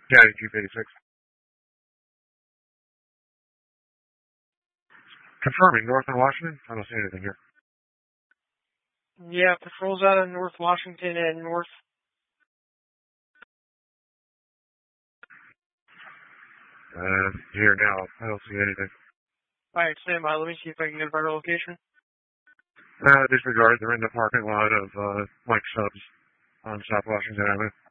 Yeah, Chief 86. Confirming, Northern Washington? I don't see anything here. Yeah, patrols out of North Washington and North. Here now. I don't see anything. Alright, stand by. Let me see if I can get a better location. Disregard, they're in the parking lot of Mike Subs on South Washington Avenue.